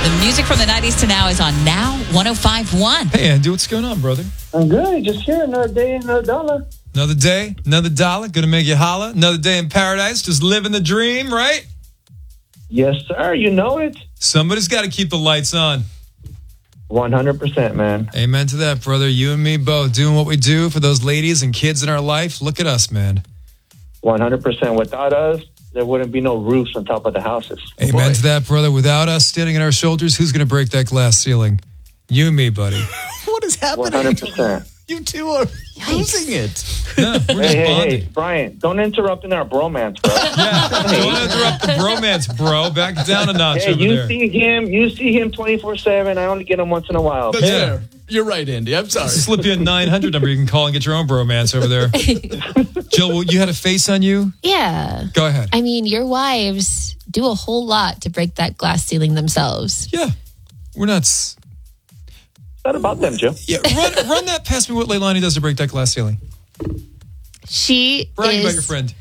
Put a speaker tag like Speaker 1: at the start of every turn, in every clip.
Speaker 1: The music from the 90s to now is on Now 105.1.
Speaker 2: Hey, Andy, what's going on, brother?
Speaker 3: I'm good. Just here. Another day, another dollar.
Speaker 2: Another day, another dollar, gonna make you holla. Another day in paradise, just living the dream, right?
Speaker 3: Yes, sir. You know it.
Speaker 2: Somebody's got to keep the lights on.
Speaker 3: 100%, man.
Speaker 2: Amen to that, brother. You and me both doing what we do for those ladies and kids in our life. Look at us, man.
Speaker 3: 100%. Without us, there wouldn't be no roofs on top of the houses.
Speaker 2: Amen to that, brother. Without us standing on our shoulders, who's going to break that glass ceiling? You and me, buddy.
Speaker 4: What is happening?
Speaker 3: 100%.
Speaker 4: You two are losing it.
Speaker 2: No, we're just bonding.
Speaker 3: Hey, Brian, don't interrupt in our bromance, bro.
Speaker 2: Yeah, don't interrupt the bromance, bro. Back down a notch
Speaker 3: Hey,
Speaker 2: over
Speaker 3: you
Speaker 2: there.
Speaker 3: see him 24/7. I only get him once in a while.
Speaker 4: That's
Speaker 2: Yeah.
Speaker 4: fair. You're right, Andy. I'm sorry.
Speaker 2: Slip you a 900 number you can call and get your own bromance over there. Jill, well, you had a face on you?
Speaker 5: Yeah.
Speaker 2: Go ahead.
Speaker 5: I mean, your wives do a whole lot to break that glass ceiling themselves.
Speaker 2: Yeah. We're not...
Speaker 3: It's not about them, Joe.
Speaker 2: Yeah, run that past me what Leilani does to break that glass ceiling.
Speaker 5: She
Speaker 2: Brag
Speaker 5: is...
Speaker 2: about your friend.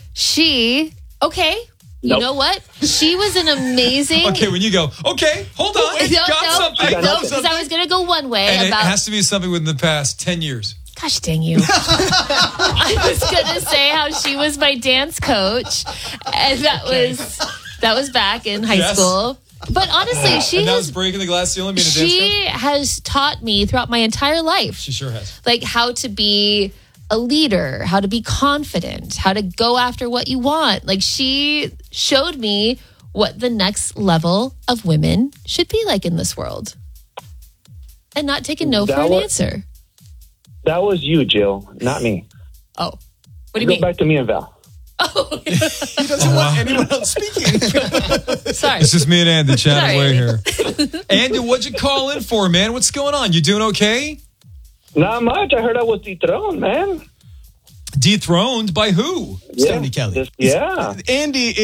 Speaker 5: Okay. You
Speaker 3: Nope.
Speaker 5: know what? She was an amazing...
Speaker 2: Okay, when you go, okay, hold on. Got something.
Speaker 5: No, because I was going to go one way
Speaker 2: And
Speaker 5: about...
Speaker 2: it has to be something within the past 10 years.
Speaker 5: Gosh dang you. I was going to say how she was my dance coach. And that was back in high
Speaker 2: Yes.
Speaker 5: school. But honestly,
Speaker 2: And that was breaking the glass ceiling, being a dance
Speaker 5: she
Speaker 2: coach?
Speaker 5: has taught me throughout my entire life.
Speaker 2: She sure has.
Speaker 5: Like how to be a leader, how to be confident, how to go after what you want. Like she showed me what the next level of women should be like in this world. And not taking no for an answer.
Speaker 3: That was you, Jill, not me.
Speaker 5: Oh, what do you
Speaker 3: Go
Speaker 5: mean?
Speaker 3: back to me and Val.
Speaker 5: Oh,
Speaker 4: He doesn't want anyone else speaking.
Speaker 5: sorry.
Speaker 2: It's just me and Andy chatting
Speaker 5: Sorry,
Speaker 2: away
Speaker 5: Andy.
Speaker 2: here. Andy, what'd you call in for, man? What's going on? You doing okay?
Speaker 3: Not much. I heard I was dethroned, man.
Speaker 2: Dethroned by who?
Speaker 4: Stoney Kelly.
Speaker 3: Yeah.
Speaker 4: Andy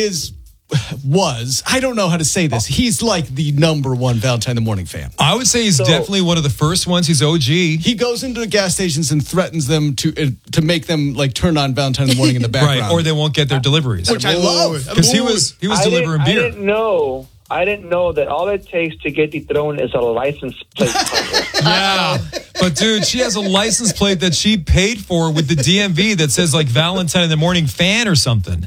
Speaker 4: was, I don't know how to say this. He's like the number one Valentine in the Morning fan.
Speaker 2: I would say he's definitely one of the first ones. He's OG.
Speaker 4: He goes into the gas stations and threatens them to make them like turn on Valentine in the Morning in the background.
Speaker 2: Right, or they won't get their deliveries.
Speaker 4: Which I love.
Speaker 2: Because he was delivering beer.
Speaker 3: I didn't know that all it takes to get dethroned is a license plate cover.
Speaker 2: Yeah. But dude, she has a license plate that she paid for with the DMV that says like Valentine in the Morning fan or something.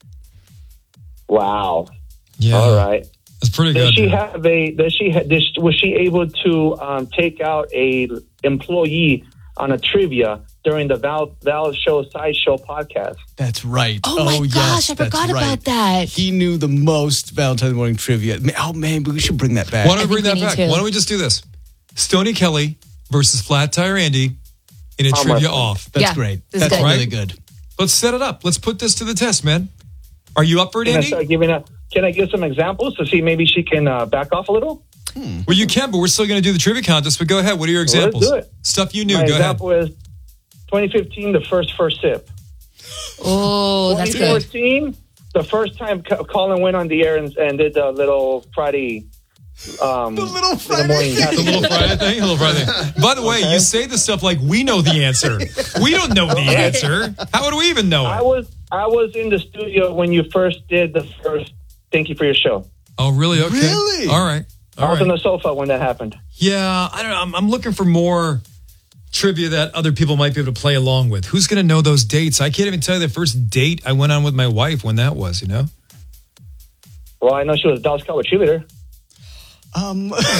Speaker 3: Wow.
Speaker 2: Yeah.
Speaker 3: All right.
Speaker 2: That's pretty good.
Speaker 3: Was she able to take out a employee on a trivia during the Val Show Sideshow podcast?
Speaker 4: That's right.
Speaker 5: Oh my gosh,
Speaker 4: yes,
Speaker 5: I
Speaker 4: that's
Speaker 5: forgot
Speaker 4: right.
Speaker 5: about that.
Speaker 4: He knew the most Valentine in the Morning trivia. Oh man, we should bring that back.
Speaker 2: Why don't we bring
Speaker 5: I
Speaker 2: that
Speaker 5: think we
Speaker 2: back?
Speaker 5: need to.
Speaker 2: Why don't we just do this? Stoney Kelly versus Flat Tire Andy in a trivia off.
Speaker 4: That's
Speaker 5: Yeah,
Speaker 4: great.
Speaker 5: this is
Speaker 4: That's
Speaker 5: good.
Speaker 4: really good.
Speaker 2: Let's set it up. Let's put this to the test, man. Are you up for it,
Speaker 3: Can I
Speaker 2: Andy?
Speaker 3: start can I give some examples to see maybe she can back off a little?
Speaker 2: Well, you can, but we're still going to do the trivia contest. But go ahead. What are your examples?
Speaker 3: do it.
Speaker 2: Stuff you knew.
Speaker 3: My
Speaker 2: Go ahead.
Speaker 3: example is 2015, the first sip.
Speaker 5: Oh, that's good.
Speaker 3: 2014, the first time Colin went on the air and did the little Friday.
Speaker 4: The little Friday.
Speaker 3: morning.
Speaker 2: The little Friday thing. Little Friday thing. By the way, you say this stuff like we know the answer. We don't know the answer. How would we even know it?
Speaker 3: I was in the studio when you first did the first Thank You for Your Show.
Speaker 2: Oh, really? Okay.
Speaker 4: Really?
Speaker 2: All right.
Speaker 3: I was on the sofa when that happened.
Speaker 2: Yeah, I don't know. I'm looking for more trivia that other people might be able to play along with. Who's going to know those dates? I can't even tell you the first date I went on with my wife when that was, you know?
Speaker 3: Well, I know she was a Dallas Cowboy cheerleader.